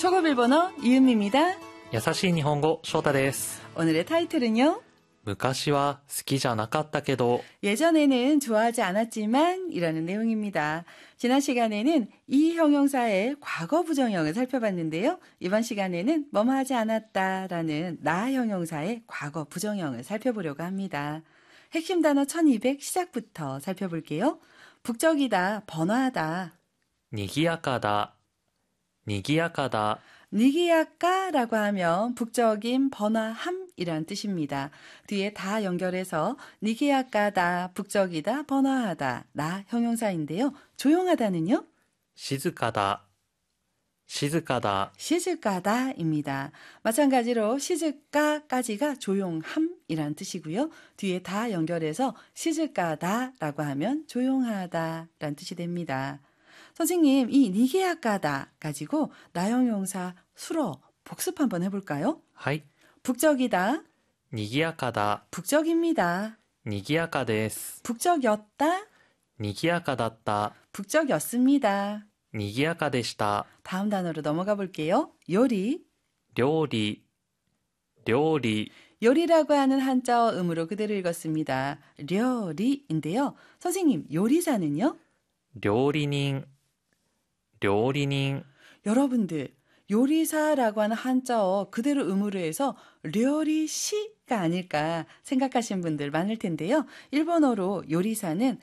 초급 일본어 이은미입니다. 優しい日本語、翔太です。 오늘의 타이틀은요. 昔は好きじゃなかったけど 예전에는 좋아하지 않았지만 이라는 내용입니다. 지난 시간에는 이 형용사의 과거 부정형을 살펴봤는데요. 이번 시간에는 뭐뭐 하지 않았다라는 나 형용사의 과거 부정형을 살펴보려고 합니다. 핵심 단어 1200 시작부터 살펴볼게요. 북적이다, 번화하다. 賑やかだ、賑やかだ 니기야까라고 하면 북적임, 번화함이란 뜻입니다. 뒤에 다 연결해서 니기야까다, 북적이다, 번화하다, 나 형용사인데요. 조용하다는요? 静かだ、静かだ 시즈까다입니다. 마찬가지로 시즈까까지가 조용함이란 뜻이고요. 뒤에 다 연결해서 시즈까다라고 하면 조용하다라는 뜻이 됩니다. 선생님, 이 니게야까다 가지고 나형용사 수로 복습 한번 해볼까요? はい、 북적이다, 賑やかだ、 북적입니다. 賑やかです。 북적였다, 賑やかだった、 북적였습니다. 賑やかでした。 다음 단어로 넘어가 볼게요. 요리. 料理、料理 요리라고 하는 한자어 음으로 그대로 읽었습니다. 려리인데요. 선생님, 요리사는요? 料理人、料理人 여러분들, 요리사라고 하는 한자어 그대로 음으로 해서 려리시가 아닐까 생각하시는 분들 많을 텐데요. 일본어로 요리사는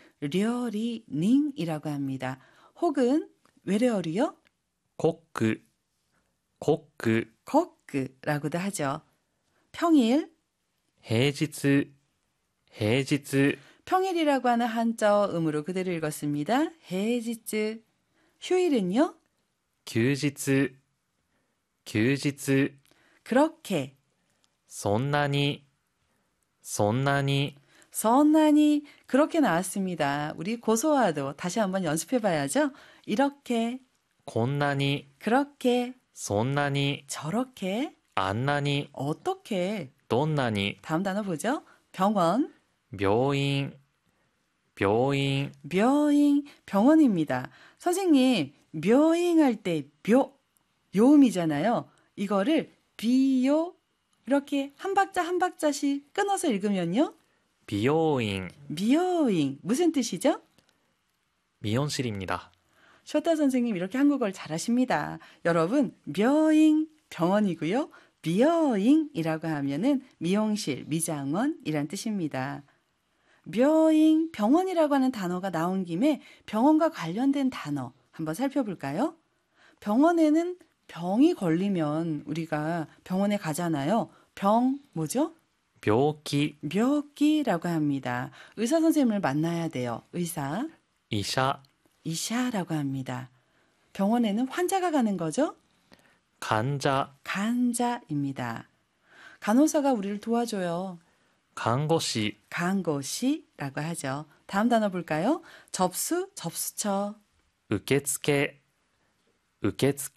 려리닝이라고 합니다. 혹은 외래어리요? コック、コック 거크라고도 하죠. 평일, 平日、平日 평일이라고 하는 한자어 음으로 그대로 읽었습니다. 해지츠. 휴일은요? 休日、休日 그렇게. そんなに、そんなに 선난이 그렇게 나왔습니다. 우리 고소화도 다시 한번 연습해 봐야죠. 이렇게, こんなに、 그렇게, そんなに、 저렇게, あんなに、 어떻게. どんなに、 다음 단어 보죠. 병원, 病院、病院、 묘잉, 병원입니다. 선생님, 묘잉 할 때 묘, 요음이잖아요. 이거를 비요 이렇게 한 박자 한 박자씩 끊어서 읽으면요. 美容院、 미요잉 무슨 뜻이죠? 미용실입니다. 쇼타 선생님 이렇게 한국어를 잘하십니다. 여러분, 묘잉 병원이고요. 미요잉이라고 하면은 미용실, 미장원이란 뜻입니다. 묘잉 병원이라고 하는 단어가 나온 김에 병원과 관련된 단어 한번 살펴볼까요? 병원에는 병이 걸리면 우리가 병원에 가잖아요. 병 뭐죠? 病気、 묘기라고 합니다. 의사 선생님을 만나야 돼요. 의사, 医者、 이샤라고 합니다. 병원에는 환자가 가는 거죠? 患者、 간자입니다. 간호사가 우리를 도와줘요. 看護師、 간고시라고 하죠. 다음 단어 볼까요? 접수, 접수처. 受付、受付